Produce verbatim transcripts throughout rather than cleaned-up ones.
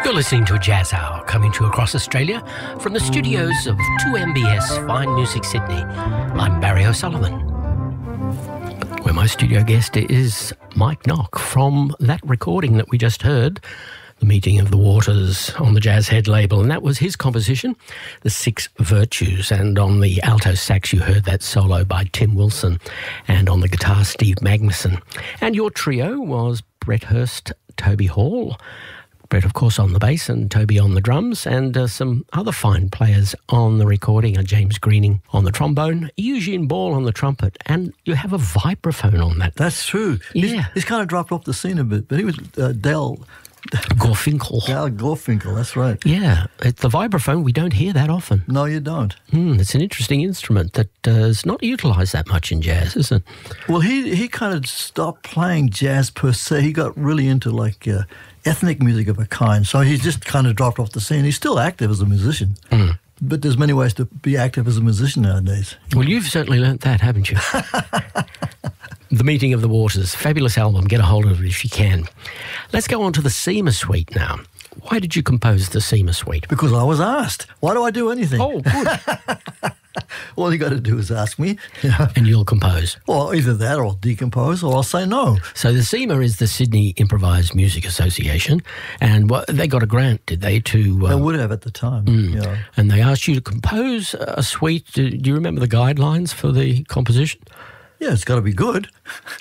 You're listening to a Jazz Hour coming to you across Australia from the studios of two M B S Fine Music Sydney. I'm Barry O'Sullivan. Where my studio guest is Mike Nock from that recording that we just heard, The Meeting of the Waters on the Jazz Head label, and that was his composition, The Six Virtues. And on the alto sax you heard that solo by Tim Wilson, and on the guitar Steve Magnuson. And your trio was Brett Hurst, Toby Hall, Brett, of course, on the bass and Toby on the drums, and uh, some other fine players on the recording are James Greening on the trombone, Eugene Ball on the trumpet, and you have a vibraphone on that. That's true. Yeah. He's, he's kind of dropped off the scene a bit, but he was uh, Dale... Gorfinkel. Dale Gorfinkel, that's right. Yeah, it's the vibraphone, we don't hear that often. No, you don't. Mm, it's an interesting instrument that uh, is not utilised that much in jazz, is it? Well, he he kind of stopped playing jazz per se. He got really into like uh, ethnic music of a kind, so he's just kind of dropped off the scene. He's still active as a musician, mm. but there's many ways to be active as a musician nowadays. Well, you've certainly learnt that, haven't you? The Meeting of the Waters, fabulous album. Get a hold of it if you can. Let's go on to the Seamer Suite now. Why did you compose the Seamer Suite? Because I was asked. Why do I do anything? Oh, good. All you got to do is ask me. And you'll compose. Or either that or I'll decompose or I'll say no. So the Seamer is the Sydney Improvised Music Association, and what, they got a grant, did they, to... Uh, they um, would have at the time. Mm, yeah. And they asked you to compose a suite. Do, do you remember the guidelines for the composition? Yeah, it's got to be good.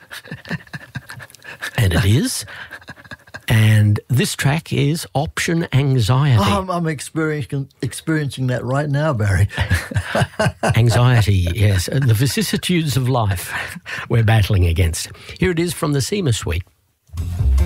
And it is. And this track is Option Anxiety. Oh, I'm, I'm experiencing, experiencing that right now, Barry. Anxiety, yes. The vicissitudes of life we're battling against. Here it is from the Seamer Suite.